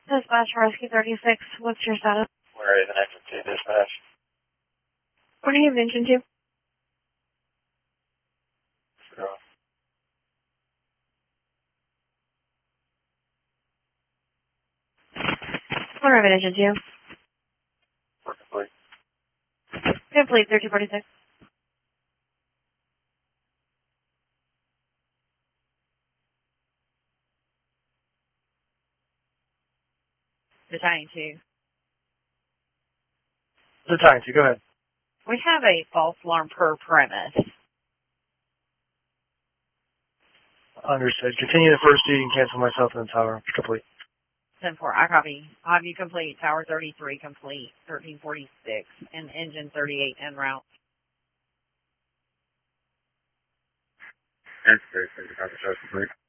Dispatch Rescue 36, what's your status? Where is an engine 2 dispatch? What do you have engine to? So, What are engine to? we're complete. Complete 3246. Battalion 2. Battalion 2, go ahead. We have a false alarm per premise. Understood. Continue the first duty and cancel myself in the tower. Complete. 10-4, I copy. I'll have you complete. Tower 33 complete. 1346 and engine 38 en route. That's very complete.